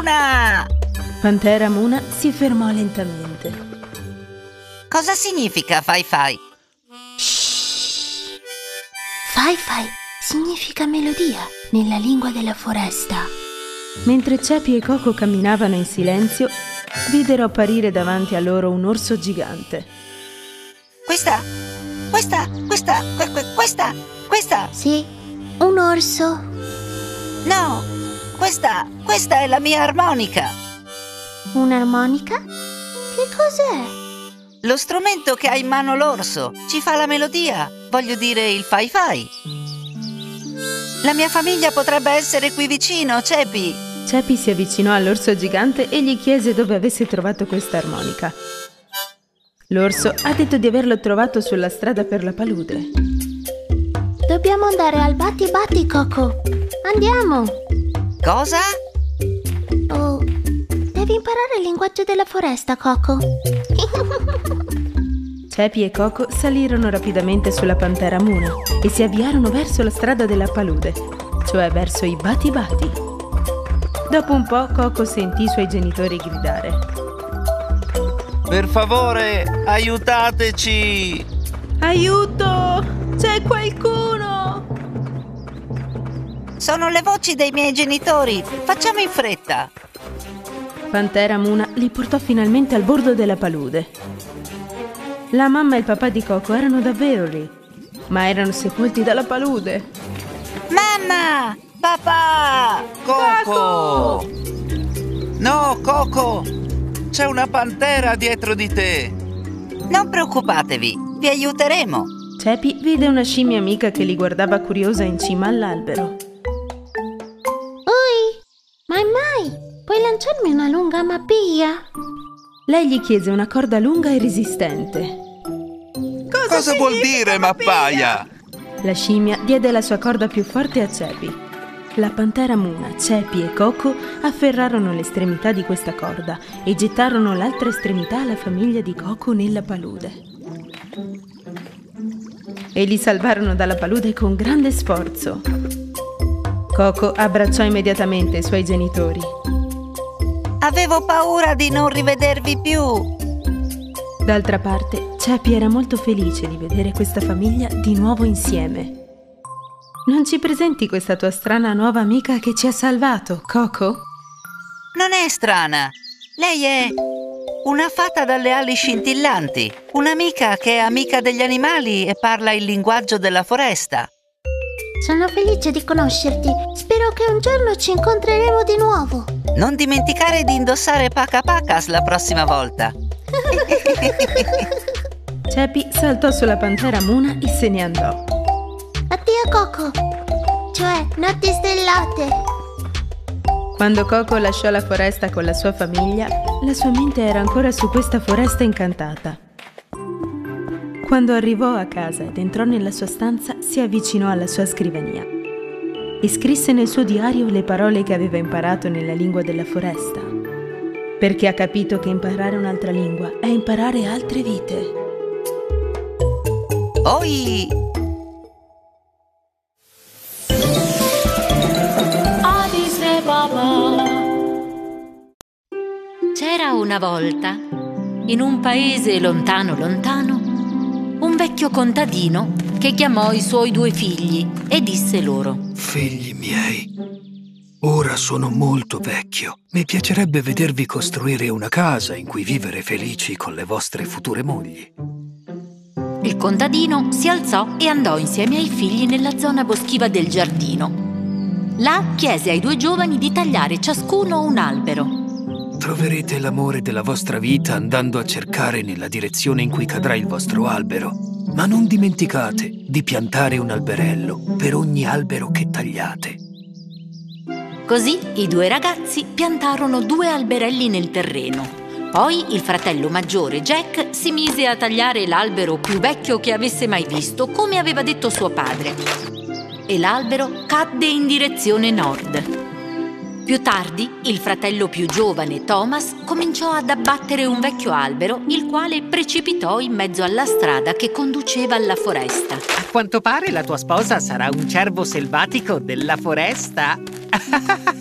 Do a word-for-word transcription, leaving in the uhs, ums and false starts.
Muna! Pantera Muna si fermò lentamente. Cosa significa fai fai? Shhh. Fai fai significa melodia nella lingua della foresta. Mentre Cepi e Coco camminavano in silenzio, videro apparire davanti a loro un orso gigante. Questa, questa, questa, que- questa, questa. Sì, un orso. No, questa, questa è la mia armonica. Un'armonica? Che cos'è? Lo strumento che ha in mano l'orso ci fa la melodia, voglio dire il fai fai. La mia famiglia potrebbe essere qui vicino, Cepi. Cepi si avvicinò all'orso gigante e gli chiese dove avesse trovato questa armonica. L'orso ha detto di averlo trovato sulla strada per la palude. Dobbiamo andare al batti batti, Coco. Andiamo. Cosa? Oh, devi imparare il linguaggio della foresta, Coco. Cepi e Coco salirono rapidamente sulla Pantera Muna e si avviarono verso la strada della palude, cioè verso i bati bati. Dopo un po' Coco sentì i suoi genitori gridare: Per favore, aiutateci! Aiuto! C'è qualcuno! Sono le voci dei miei genitori, facciamo in fretta. Pantera Muna li portò finalmente al bordo della palude. La mamma e il papà di Coco erano davvero lì, ma erano sepolti dalla palude. Mamma! Papà! Coco! No, Coco! C'è una pantera dietro di te! Non preoccupatevi, vi aiuteremo. Cepi vide una scimmia amica che li guardava curiosa in cima all'albero. Oi, mai mai, puoi lanciarmi una lunga mappia? Lei gli chiese una corda lunga e resistente. Cosa, Cosa vuol dire mappaia? La scimmia diede la sua corda più forte a Cepi. La Pantera Muna, Cepi e Coco afferrarono l'estremità di questa corda e gettarono l'altra estremità alla famiglia di Coco nella palude. E li salvarono dalla palude con grande sforzo. Coco abbracciò immediatamente i suoi genitori. Avevo paura di non rivedervi più. D'altra parte, Cepi era molto felice di vedere questa famiglia di nuovo insieme. Non ci presenti questa tua strana nuova amica che ci ha salvato, Coco? Non è strana. Lei è una fata dalle ali scintillanti, un'amica che è amica degli animali e parla il linguaggio della foresta. Sono felice di conoscerti. Spero che un giorno ci incontreremo di nuovo. Non dimenticare di indossare Paca Pacas la prossima volta. Cepi saltò sulla Pantera Muna e se ne andò. Addio, Coco. Cioè, notti stellate. Quando Coco lasciò la foresta con la sua famiglia, la sua mente era ancora su questa foresta incantata. Quando arrivò a casa ed entrò nella sua stanza, si avvicinò alla sua scrivania e scrisse nel suo diario le parole che aveva imparato nella lingua della foresta, perché ha capito che imparare un'altra lingua è imparare altre vite. Oi! C'era una volta, in un paese lontano lontano, un vecchio contadino che chiamò i suoi due figli e disse loro: Figli miei, ora sono molto vecchio. Mi piacerebbe vedervi costruire una casa in cui vivere felici con le vostre future mogli. Il contadino si alzò e andò insieme ai figli nella zona boschiva del giardino. Là chiese ai due giovani di tagliare ciascuno un albero. Troverete l'amore della vostra vita andando a cercare nella direzione in cui cadrà il vostro albero. Ma non dimenticate di piantare un alberello per ogni albero che tagliate. Così i due ragazzi piantarono due alberelli nel terreno. Poi il fratello maggiore, Jack, si mise a tagliare l'albero più vecchio che avesse mai visto, come aveva detto suo padre. E l'albero cadde in direzione nord. Più tardi, il fratello più giovane, Thomas, cominciò ad abbattere un vecchio albero, il quale precipitò in mezzo alla strada che conduceva alla foresta. A quanto pare la tua sposa sarà un cervo selvatico della foresta.